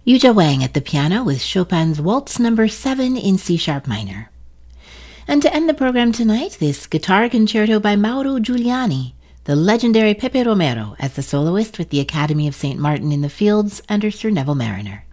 Yuja Wang at the piano with Chopin's Waltz No. 7 in C-sharp minor. And to end the program tonight, this guitar concerto by Mauro Giuliani, the legendary Pepe Romero as the soloist with the Academy of St. Martin in the Fields under Sir Neville Marriner.